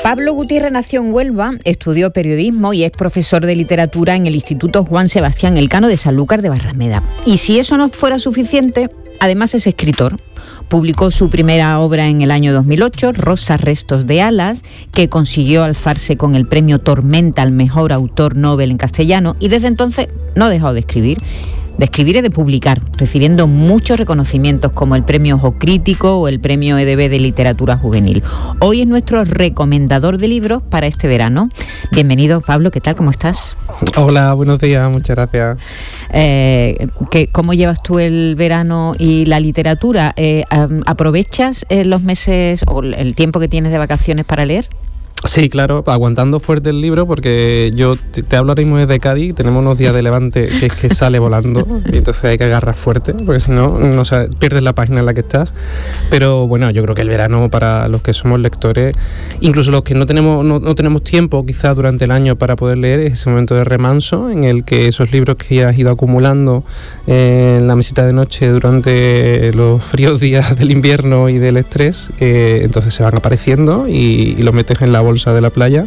Pablo Gutiérrez nació en Huelva, estudió periodismo y es profesor de literatura en el Instituto Juan Sebastián Elcano de Sanlúcar de Barrameda. Y si eso no fuera suficiente, además es escritor. Publicó su primera obra en el año 2008, Rosa Restos de Alas, que consiguió alzarse con el premio Tormenta al mejor autor Nobel en castellano, y desde entonces no ha dejado de escribir y de publicar, recibiendo muchos reconocimientos como el premio Ojo Crítico o el premio EDB de Literatura Juvenil. Hoy es nuestro recomendador de libros para este verano. Bienvenido, Pablo, ¿qué tal? ¿Cómo estás? Hola, buenos días, muchas gracias. ¿Cómo llevas tú el verano y la literatura? ¿Aprovechas los meses o el tiempo que tienes de vacaciones para leer? Sí, claro, aguantando fuerte el libro, porque yo te hablo ahora mismo desde Cádiz, tenemos unos días de levante que es que sale volando, y entonces hay que agarrar fuerte, porque si no, pierdes la página en la que estás. Pero bueno, yo creo que el verano, para los que somos lectores, incluso los que no tenemos tiempo quizás durante el año para poder leer, es ese momento de remanso en el que esos libros que ya has ido acumulando en la mesita de noche durante los fríos días del invierno y del estrés, entonces se van apareciendo y los metes en la bolsa de la playa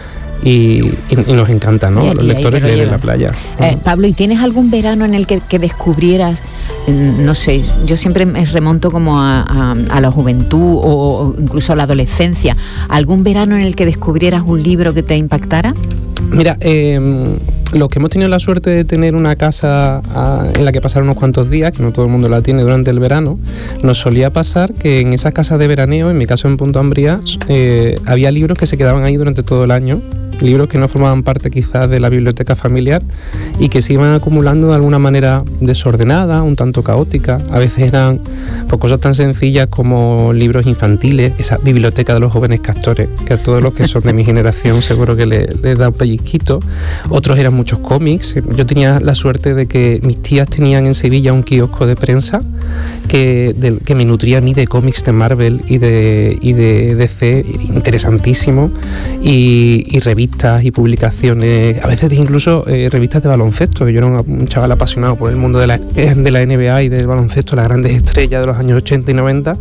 y nos encanta, ¿no? Los lectores leer en la playa. Pablo, ¿y tienes algún verano en el que descubrieras, no sé, yo siempre me remonto como a la juventud o incluso a la adolescencia, algún verano en el que descubrieras un libro que te impactara? Mira, los que hemos tenido la suerte de tener una casa en la que pasar unos cuantos días, que no todo el mundo la tiene durante el verano, nos solía pasar que en esas casas de veraneo, en mi caso en Punta Umbría, había libros que se quedaban ahí durante todo el año, libros que no formaban parte quizás de la biblioteca familiar y que se iban acumulando de alguna manera desordenada, un tanto caótica. A veces eran por cosas tan sencillas como libros infantiles, esa biblioteca de los jóvenes castores, que a todos los que son de mi generación seguro que les da un pellizquito. Otros eran muchos cómics. Yo tenía la suerte de que mis tías tenían en Sevilla un kiosco de prensa que me nutría a mí de cómics de Marvel y de DC, interesantísimo, y revistas y publicaciones, a veces incluso revistas de baloncesto, que yo era un chaval apasionado por el mundo de la NBA y del baloncesto, las grandes estrellas de los años 80 y 90,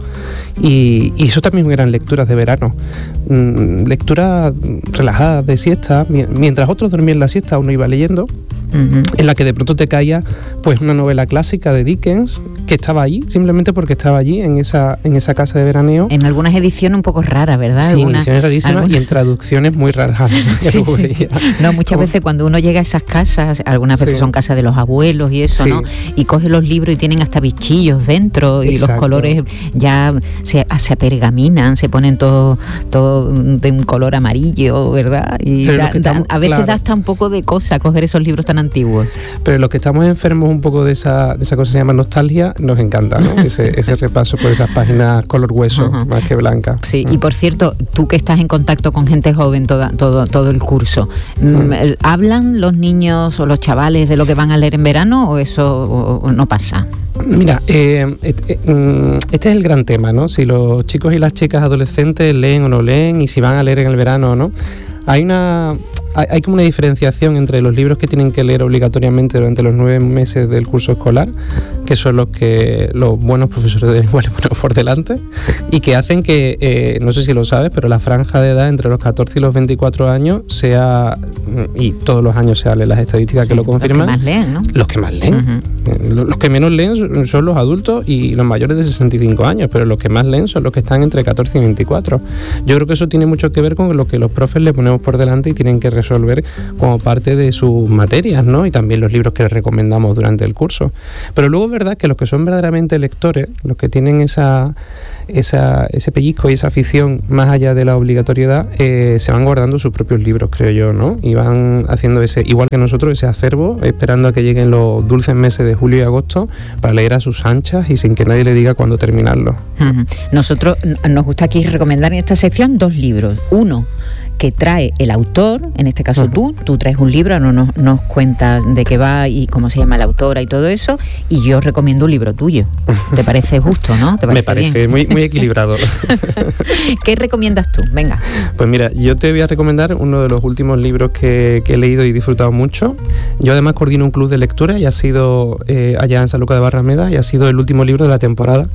y eso también eran lecturas de verano, lecturas relajadas de siesta, mientras otros dormían la siesta uno iba leyendo. En la que de pronto te caía pues una novela clásica de Dickens que estaba allí, simplemente porque estaba allí en esa casa de veraneo. En algunas ediciones un poco raras, ¿verdad? Sí, en ediciones rarísimas y en traducciones muy raras. Sí. No, muchas veces cuando uno llega a esas casas, algunas veces son casas de los abuelos y eso, ¿no? Y coge los libros y tienen hasta bichillos dentro. Y los colores ya se apergaminan, se ponen todo de un color amarillo, ¿verdad? Y a veces da hasta un poco de cosa coger esos libros tan antiguos. Pero los que estamos enfermos un poco de esa cosa que se llama nostalgia, nos encanta, ¿no? ese repaso por esas páginas color hueso, más que blanca. Sí, y por cierto, tú que estás en contacto con gente joven todo el curso, ¿hablan los niños o los chavales de lo que van a leer en verano o eso no pasa? Mira, este es el gran tema, ¿no? Si los chicos y las chicas adolescentes leen o no leen y si van a leer en el verano o no. Hay como una diferenciación entre los libros que tienen que leer obligatoriamente durante los 9 meses del curso escolar, que son los que los buenos profesores de lengua le ponen por delante, y que hacen que, no sé si lo sabes, pero la franja de edad entre los 14 y los 24 años sea, y todos los años se salen las estadísticas que lo confirman, los que más leen, ¿no? Los que más leen. Los que menos leen son los adultos y los mayores de 65 años, pero los que más leen son los que están entre 14 y 24. Yo creo que eso tiene mucho que ver con lo que los profes le ponemos por delante y tienen que resolver como parte de sus materias, ¿no? Y también los libros que les recomendamos durante el curso. Pero luego es verdad que los que son verdaderamente lectores, los que tienen ese pellizco y esa afición más allá de la obligatoriedad, se van guardando sus propios libros, creo yo, ¿no? Y van haciendo igual que nosotros, ese acervo, esperando a que lleguen los dulces meses de julio y agosto para leer a sus anchas y sin que nadie le diga cuándo terminarlo. Nosotros nos gusta aquí recomendar en esta sección 2 libros. Uno que trae el autor, en este caso tú traes un libro, nos cuentas de qué va y cómo se llama la autora y todo eso, y yo recomiendo un libro tuyo. ¿Te parece justo, no? Me parece muy equilibrado. ¿Qué recomiendas tú? Venga. Pues mira, yo te voy a recomendar uno de los últimos libros que he leído y disfrutado mucho. Yo además coordino un club de lectura y ha sido allá en Sanlúcar de Barrameda, y ha sido el último libro de la temporada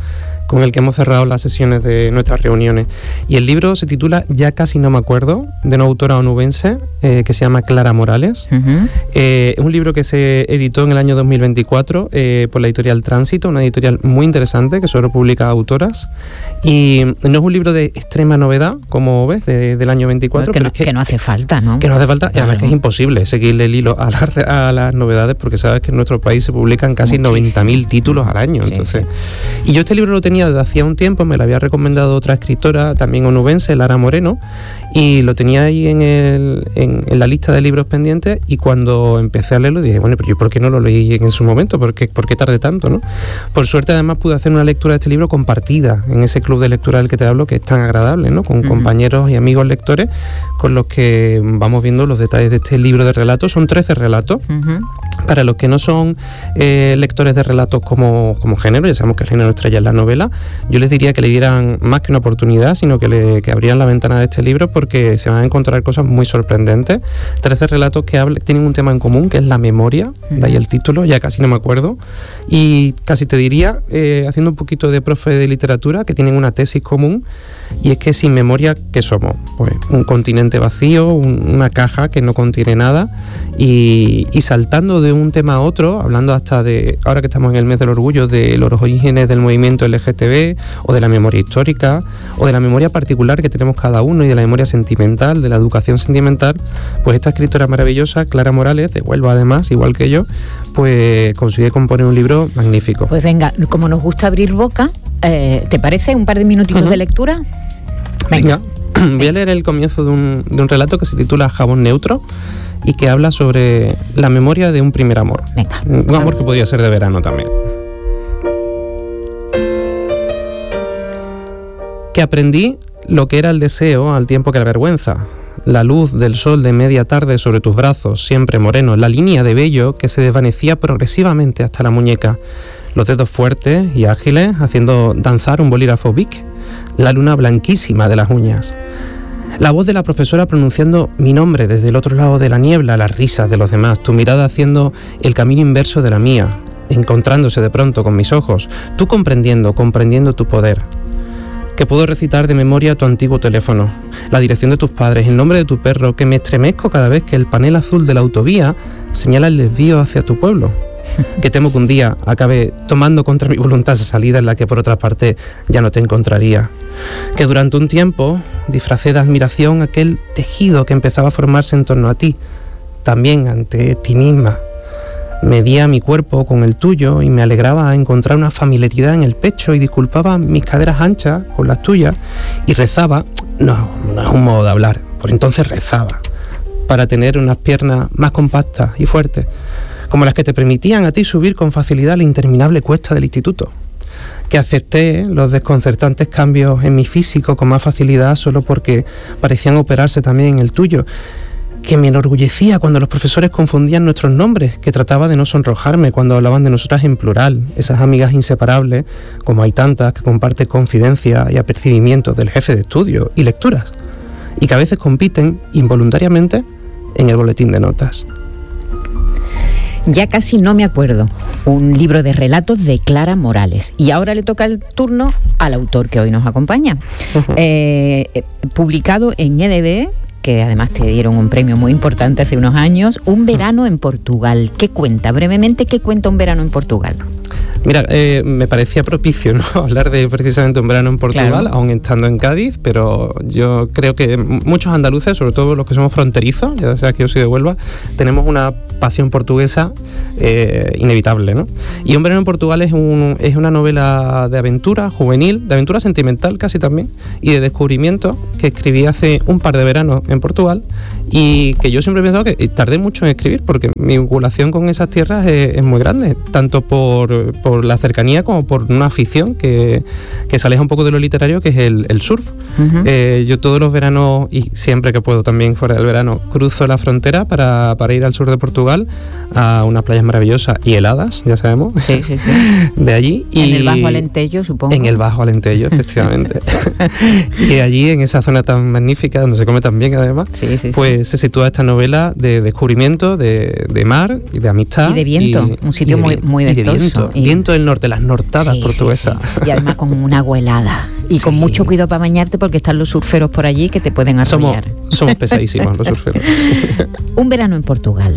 con el que hemos cerrado las sesiones de nuestras reuniones. Y el libro se titula Ya casi no me acuerdo, de una autora onubense que se llama Clara Morales. Es un libro que se editó en el año 2024 por la editorial Tránsito, una editorial muy interesante que solo publica autoras. Y no es un libro de extrema novedad, como ves, del año 24. Que no hace falta, ¿no? Que no hace falta, y además que es imposible seguirle el hilo a las novedades, porque sabes que en nuestro país se publican casi 90.000 títulos al año. Sí, entonces, sí. Y yo este libro lo tenía desde hacía un tiempo, me lo había recomendado otra escritora, también onubense, Lara Moreno, y lo tenía ahí en la lista de libros pendientes, y cuando empecé a leerlo dije, bueno, pero yo ¿por qué no lo leí en su momento? ¿Por qué tardé tanto, no? Por suerte además pude hacer una lectura de este libro compartida en ese club de lectura del que te hablo, que es tan agradable, ¿no? Con compañeros y amigos lectores con los que vamos viendo los detalles de este libro de relatos. Son 13 relatos. Para los que no son lectores de relatos como género, ya sabemos que el género estrella es la novela, yo les diría que le dieran más que una oportunidad, sino que abrieran la ventana de este libro, porque se van a encontrar cosas muy sorprendentes. 13 relatos que tienen un tema en común, que es la memoria, de ahí el título, Ya casi no me acuerdo, y casi te diría, haciendo un poquito de profe de literatura, que tienen una tesis común, y es que sin memoria, ¿qué somos? Pues un continente vacío, una caja que no contiene nada, y saltando de un tema a otro, hablando hasta de, ahora que estamos en el mes del orgullo, de los orígenes del movimiento LGTB, o de la memoria histórica, o de la memoria particular que tenemos cada uno, y de la memoria sentimental, de la educación sentimental, pues esta escritora maravillosa, Clara Morales, de Huelva además, igual que yo, pues consigue componer un libro magnífico. Pues venga, como nos gusta abrir boca, ¿te parece un par de minutitos de lectura? Venga. Voy a leer el comienzo de un relato que se titula Jabón neutro, y que habla sobre la memoria de un primer amor. Venga. Un amor que podía ser de verano también. Que aprendí lo que era el deseo al tiempo que la vergüenza. La luz del sol de media tarde sobre tus brazos, siempre morenos, la línea de vello que se desvanecía progresivamente hasta la muñeca, los dedos fuertes y ágiles haciendo danzar un bolígrafo Bic, la luna blanquísima de las uñas. La voz de la profesora pronunciando mi nombre desde el otro lado de la niebla, las risas de los demás, tu mirada haciendo el camino inverso de la mía, encontrándose de pronto con mis ojos, tú comprendiendo tu poder. Que puedo recitar de memoria tu antiguo teléfono, la dirección de tus padres, el nombre de tu perro, que me estremezco cada vez que el panel azul de la autovía señala el desvío hacia tu pueblo. Que temo que un día acabe tomando contra mi voluntad esa salida en la que por otra parte ya no te encontraría. Que durante un tiempo disfracé de admiración aquel tejido que empezaba a formarse en torno a ti, también ante ti misma. Medía mi cuerpo con el tuyo y me alegraba a encontrar una familiaridad en el pecho, y disculpaba mis caderas anchas con las tuyas, y rezaba, no es un modo de hablar, por entonces rezaba, para tener unas piernas más compactas y fuertes, como las que te permitían a ti subir con facilidad la interminable cuesta del instituto. Que acepté los desconcertantes cambios en mi físico con más facilidad solo porque parecían operarse también en el tuyo. Que me enorgullecía cuando los profesores confundían nuestros nombres, que trataba de no sonrojarme cuando hablaban de nosotras en plural, esas amigas inseparables, como hay tantas, que comparten confidencia y apercibimientos del jefe de estudio y lecturas, y que a veces compiten involuntariamente en el boletín de notas. Ya casi no me acuerdo, un libro de relatos de Clara Morales. Y ahora le toca el turno al autor que hoy nos acompaña. Publicado en EDB, que además te dieron un premio muy importante hace unos años, Un verano en Portugal. ¿Qué cuenta? Brevemente, ¿qué cuenta Un verano en Portugal? Mira, me parecía propicio, ¿no?, hablar de precisamente un verano en Portugal, claro, aún estando en Cádiz, pero yo creo que muchos andaluces, sobre todo los que somos fronterizos, ya sea que yo soy de Huelva, tenemos una pasión portuguesa inevitable, ¿no? Y Un verano en Portugal es una novela de aventura juvenil, de aventura sentimental casi también, y de descubrimiento, que escribí hace un par de veranos en Portugal, y que yo siempre he pensado que tardé mucho en escribir, porque mi vinculación con esas tierras es muy grande, tanto por la cercanía como por una afición que se aleja un poco de lo literario, que es el surf. Yo todos los veranos, y siempre que puedo también fuera del verano, cruzo la frontera para ir al sur de Portugal, a unas playas maravillosas y heladas, ya sabemos, sí. de allí. En el Bajo Alentejo, supongo. En el Bajo Alentejo, efectivamente. Y allí, en esa zona tan magnífica, donde se come tan bien además, sí. pues se sitúa esta novela de descubrimiento, de mar y de amistad. Y de viento, un sitio muy ventoso. Viento del norte, las nortadas portuguesas. Sí. Y además con un agua helada. Y con mucho cuidado para bañarte porque están los surferos por allí que te pueden arrollar. Somos pesadísimos los surferos. Un verano en Portugal.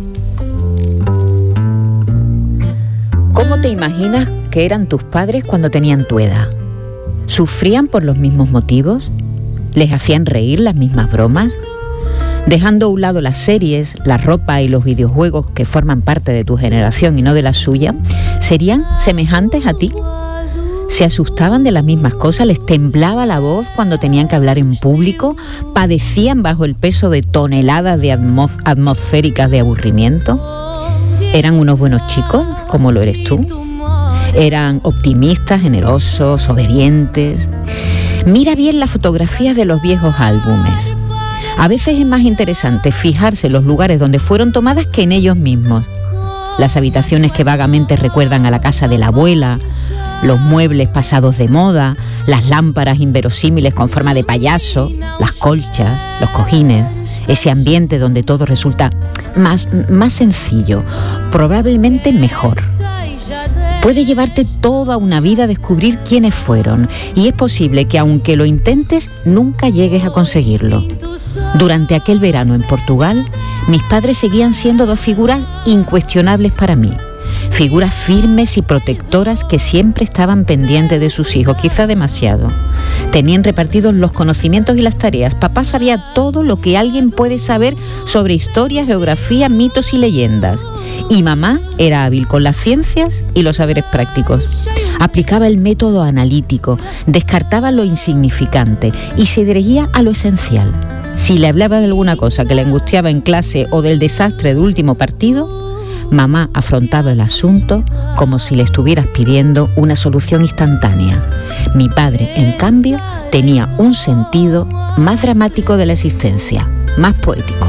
¿Cómo te imaginas que eran tus padres cuando tenían tu edad? ¿Sufrían por los mismos motivos? ¿Les hacían reír las mismas bromas? Dejando a un lado las series, la ropa y los videojuegos que forman parte de tu generación y no de la suya, ¿serían semejantes a ti? ¿Se asustaban de las mismas cosas? ¿Les temblaba la voz cuando tenían que hablar en público? ¿Padecían bajo el peso de toneladas de atmosféricas de aburrimiento? ¿Eran unos buenos chicos, como lo eres tú? ¿Eran optimistas, generosos, obedientes? Mira bien las fotografías de los viejos álbumes. A veces es más interesante fijarse en los lugares donde fueron tomadas que en ellos mismos. Las habitaciones que vagamente recuerdan a la casa de la abuela, los muebles pasados de moda, las lámparas inverosímiles con forma de payaso, las colchas, los cojines, ese ambiente donde todo resulta más sencillo, probablemente mejor. Puede llevarte toda una vida a descubrir quiénes fueron y es posible que aunque lo intentes, nunca llegues a conseguirlo. Durante aquel verano en Portugal, mis padres seguían siendo dos figuras incuestionables para mí. Figuras firmes y protectoras que siempre estaban pendientes de sus hijos, quizá demasiado. Tenían repartidos los conocimientos y las tareas. Papá sabía todo lo que alguien puede saber sobre historia, geografía, mitos y leyendas. Y mamá era hábil con las ciencias y los saberes prácticos. Aplicaba el método analítico, descartaba lo insignificante y se dirigía a lo esencial. Si le hablaba de alguna cosa que le angustiaba en clase o del desastre del último partido, mamá afrontaba el asunto como si le estuvieras pidiendo una solución instantánea. Mi padre, en cambio, tenía un sentido más dramático de la existencia, más poético.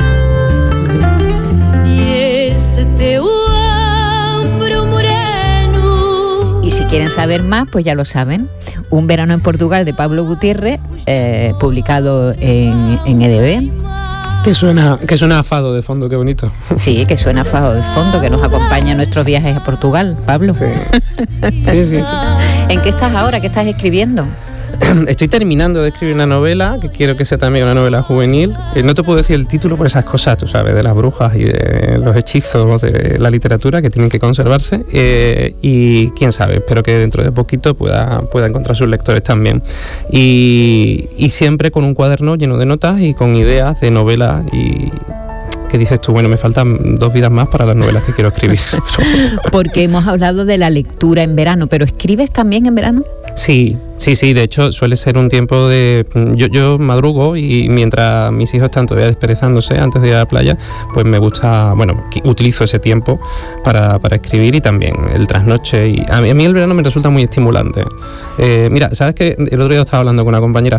Y si quieren saber más, pues ya lo saben. Un verano en Portugal de Pablo Gutiérrez, publicado en EDB. Que suena a fado de fondo, qué bonito. Sí, que suena a fado de fondo, que nos acompaña en nuestros viajes a Portugal, Pablo. Sí. ¿En qué estás ahora? ¿Qué estás escribiendo? Estoy terminando de escribir una novela, que quiero que sea también una novela juvenil. No te puedo decir el título por esas cosas, tú sabes, de las brujas y de los hechizos de la literatura que tienen que conservarse. Y quién sabe, espero que dentro de poquito pueda encontrar sus lectores también. Y siempre con un cuaderno lleno de notas y con ideas de novela y... que dices tú, bueno, me faltan 2 vidas más para las novelas que quiero escribir. Porque hemos hablado de la lectura en verano, ¿pero escribes también en verano? Sí, de hecho suele ser un tiempo de... Yo madrugo y mientras mis hijos están todavía desperezándose antes de ir a la playa, pues me gusta, utilizo ese tiempo para escribir y también el trasnoche. Y a mí el verano me resulta muy estimulante. Mira, ¿sabes qué? El otro día estaba hablando con una compañera.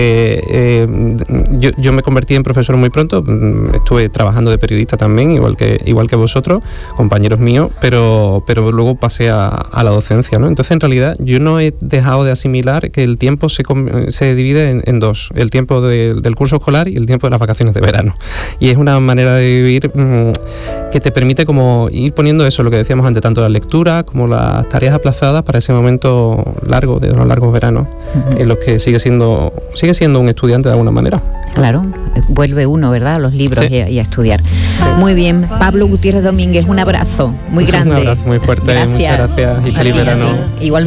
Yo me convertí en profesor muy pronto, estuve trabajando de periodista también, igual que vosotros, compañeros míos, pero luego pasé a la docencia, ¿no? Entonces, en realidad, yo no he dejado de asimilar que el tiempo se divide en 2, el tiempo del curso escolar y el tiempo de las vacaciones de verano. Y es una manera de vivir que te permite como ir poniendo eso, lo que decíamos antes, tanto la lectura como las tareas aplazadas para ese momento largo, de los largos veranos, en los que sigue siendo un estudiante de alguna manera. Claro, vuelve uno, ¿verdad?, a los libros y a estudiar. Sí. Muy bien, Pablo Gutiérrez Domínguez, un abrazo muy grande. Un abrazo muy fuerte, gracias. Muchas gracias y feliz verano. Igual.